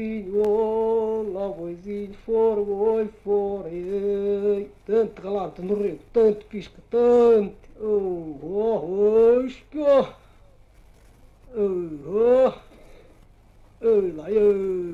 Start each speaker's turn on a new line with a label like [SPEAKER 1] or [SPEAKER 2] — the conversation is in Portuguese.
[SPEAKER 1] lá voizinho, fora, oi, fora, ei, tanto relata no rio, tanto pisca, tanto, oh, oh, oh, oh, lá,